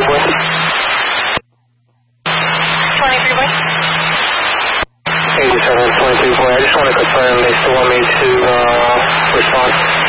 boy. 23 boy. 87, 23 boy. I just want to confirm they still want me to respond.